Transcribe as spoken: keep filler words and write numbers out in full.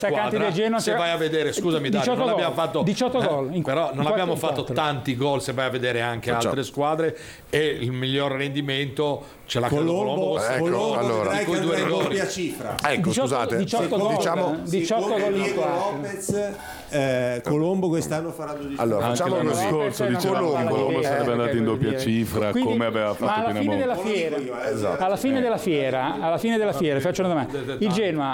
attaccanti del Genoa, se vai a vedere, scusami Dario, non abbiamo fatto diciotto eh, gol, in però non abbiamo fatto quattro. tanti gol, se vai a vedere anche Facciamo. altre squadre, e il miglior rendimento ce l'ha credo Colombo, Colombo, ecco, Colombo allora. vedrai Con che i due andrà in rigori. doppia cifra. Ecco, diciotto, scusate, diciotto gol, diciamo, diciotto Secondo gol in Diego quattro. Lopez, eh, Colombo quest'anno farà dodici. allora Anche facciamo l'anno così. scorso Eh, dicevamo che Colombo, Colombo eh, sarebbe andato in doppia cifra, Quindi, come aveva ma fatto alla fine Pinamonti. della Non lo fiera, dico io, eh, Esatto. alla fine della fiera, alla fine della fiera, faccio una domanda. Il Genoa